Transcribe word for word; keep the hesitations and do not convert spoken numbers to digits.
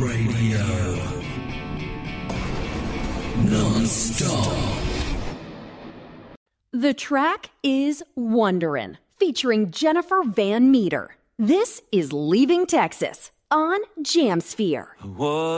Radio. Non-stop. The track is Wonderin', featuring Jennifer Van Meter. This is Leaving Texas on Jamsphere. What?